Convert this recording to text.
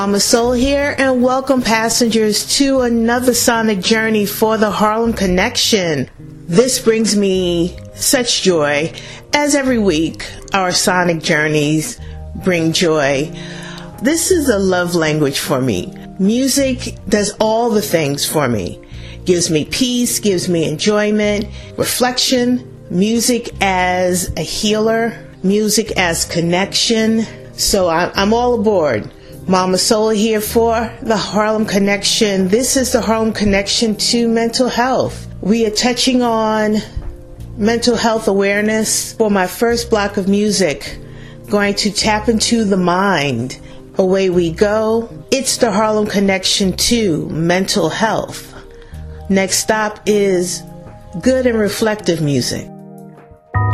Mama Soul here, and welcome passengers to another sonic journey for the Harlem Connection. This brings me such joy, as every week our sonic journeys bring joy. This is a love language for me. Music does all the things for me. Gives me peace, gives me enjoyment, reflection, music as a healer, music as connection. So I'm all aboard. Mama Soul here for the Harlem Connection. This is the Harlem Connection to mental health. We are touching on mental health awareness for my first block of music. Going to tap into the mind. Away we go. It's the Harlem Connection to mental health. Next stop is good and reflective music.